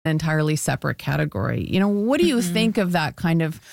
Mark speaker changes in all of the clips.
Speaker 1: entirely separate category. What do you think of that kind of,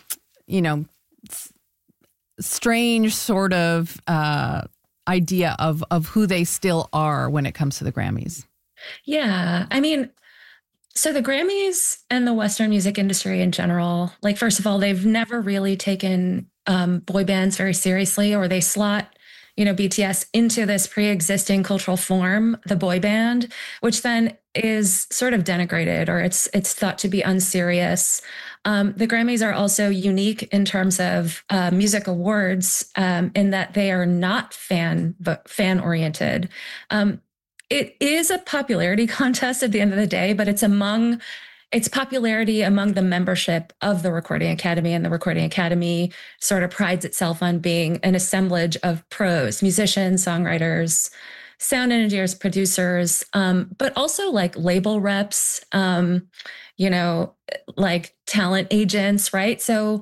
Speaker 1: strange sort of idea of who they still are when it comes to the Grammys?
Speaker 2: Yeah. So the Grammys and the Western music industry in general, first of all, they've never really taken boy bands very seriously, or they slot, BTS into this pre-existing cultural form, the boy band, which then is sort of denigrated, or it's thought to be unserious. The Grammys are also unique in terms of music awards, in that they are not fan oriented. It is a popularity contest at the end of the day, but it's popularity among the membership of the Recording Academy, and the Recording Academy sort of prides itself on being an assemblage of pros, musicians, songwriters, sound engineers, producers, but also label reps, talent agents, right? So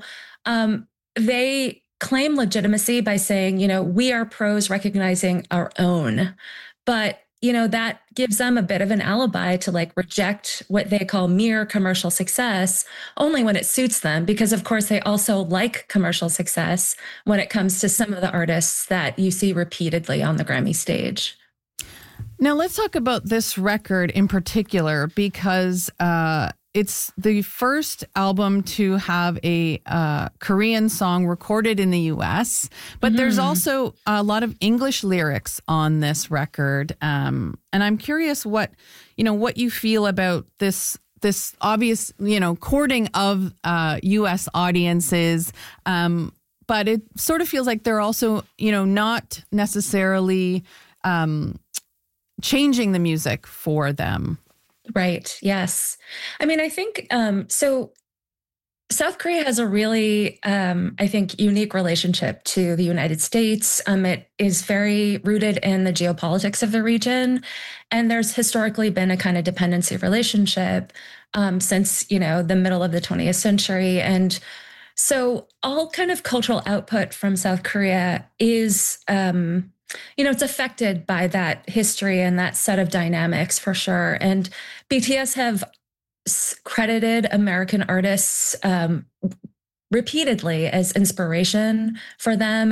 Speaker 2: they claim legitimacy by saying, we are pros recognizing our own, but that gives them a bit of an alibi to reject what they call mere commercial success only when it suits them, because of course they also like commercial success when it comes to some of the artists that you see repeatedly on the Grammy stage.
Speaker 1: Now let's talk about this record in particular, because it's the first album to have a Korean song recorded in the U.S., but there's also a lot of English lyrics on this record. And I'm curious what you feel about this obvious, courting of U.S. audiences. But it sort of feels like they're also, not necessarily changing the music for them.
Speaker 2: Right. Yes. I think, so South Korea has a really, unique relationship to the United States. It is very rooted in the geopolitics of the region. And there's historically been a kind of dependency relationship since, the middle of the 20th century. And so all kind of cultural output from South Korea is, it's affected by that history and that set of dynamics for sure. And BTS have credited American artists repeatedly as inspiration for them.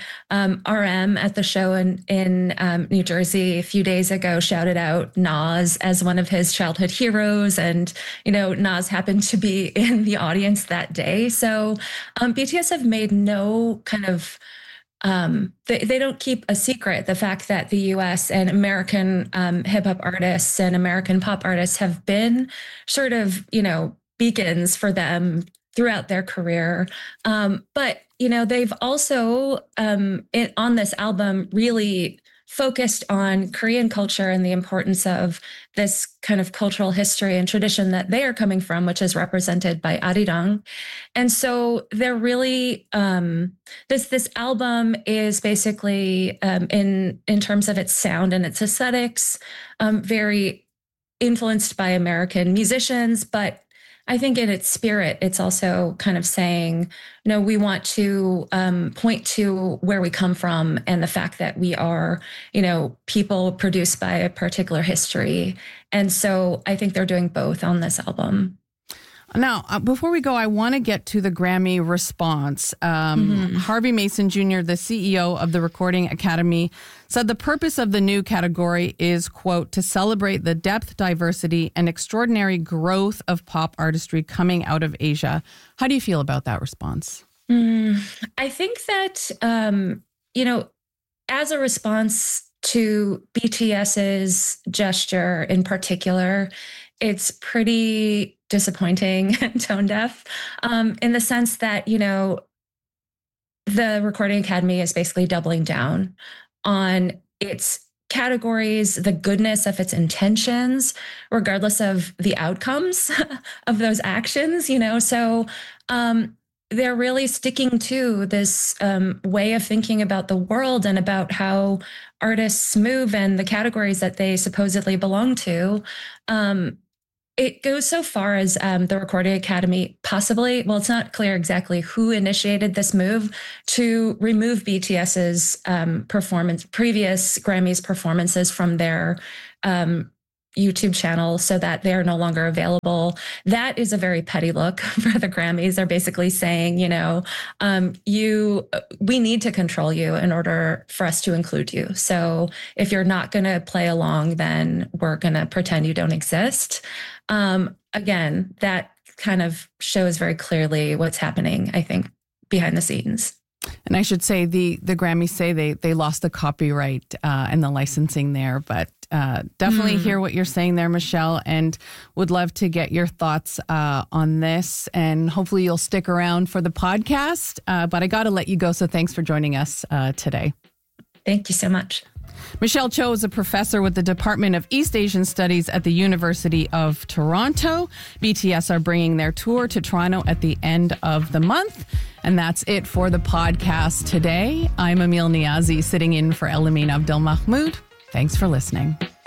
Speaker 2: RM at the show in New Jersey a few days ago shouted out Nas as one of his childhood heroes. And, Nas happened to be in the audience that day. So BTS have made no kind of they don't keep a secret the fact that the U.S. and American hip hop artists and American pop artists have been sort of, beacons for them throughout their career. But, they've also on this album really focused on Korean culture and the importance of this kind of cultural history and tradition that they are coming from, which is represented by Arirang. And so they're really, this album is basically, in terms of its sound and its aesthetics, very influenced by American musicians, but I think in its spirit, it's also kind of saying, no, we want to point to where we come from and the fact that we are, people produced by a particular history. And so I think they're doing both on this album.
Speaker 1: Now, before we go, I want to get to the Grammy response. Harvey Mason Jr., the CEO of the Recording Academy, said the purpose of the new category is, quote, to celebrate the depth, diversity, and extraordinary growth of pop artistry coming out of Asia. How do you feel about that response?
Speaker 2: I think that, as a response to BTS's gesture in particular, it's pretty disappointing and tone deaf, in the sense that, the Recording Academy is basically doubling down on its categories, the goodness of its intentions, regardless of the outcomes of those actions, So they're really sticking to this way of thinking about the world and about how artists move and the categories that they supposedly belong to. It goes so far as the Recording Academy possibly, well, it's not clear exactly who initiated this move to remove BTS's previous Grammys performances from their YouTube channel so that they're no longer available. That is a very petty look for the Grammys. They're basically saying, we need to control you in order for us to include you. So if you're not going to play along, then we're going to pretend you don't exist. Again, that kind of shows very clearly what's happening, I think, behind the scenes.
Speaker 1: And I should say the Grammys say they lost the copyright and the licensing there, but definitely hear what you're saying there, Michelle, and would love to get your thoughts on this. And hopefully you'll stick around for the podcast. But I got to let you go. So thanks for joining us today.
Speaker 2: Thank you so much.
Speaker 1: Michelle Cho is a professor with the Department of East Asian Studies at the University of Toronto. BTS are bringing their tour to Toronto at the end of the month. And that's it for the podcast today. I'm Emil Niazi, sitting in for Elamine Abdelmahmoud. Thanks for listening.